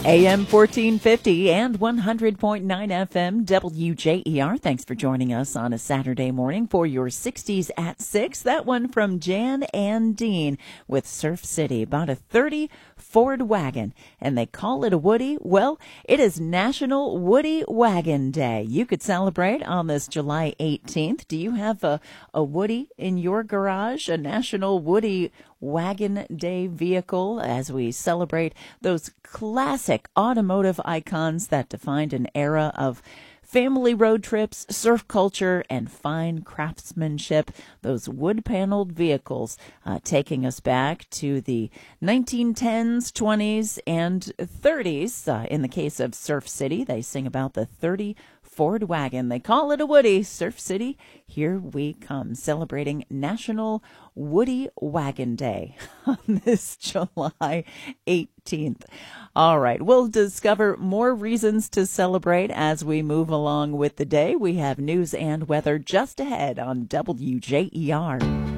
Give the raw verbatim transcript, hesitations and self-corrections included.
A M fourteen fifty and one hundred point nine F M W J E R. Thanks for joining us on a Saturday morning for your sixties at six. That one from Jan and Dean with Surf City, about a thirty Ford wagon, and they call it a Woody. Well, it is National Woody Wagon Day. You could celebrate on this July eighteenth. Do you have a, a Woody in your garage? A National Woody Wagon Day vehicle as we celebrate those classic automotive icons that defined an era of family road trips, surf culture, and fine craftsmanship. Those wood-paneled vehicles uh, taking us back to the nineteen tens, twenties, and thirties. Uh, in the case of Surf City, they sing about the thirty Ford wagon. They call it a Woody. Surf City, here we come, celebrating National Woody Wagon Day on this July eighteenth. All right, we'll discover more reasons to celebrate as we move along with the day. We have news and weather just ahead on W J E R.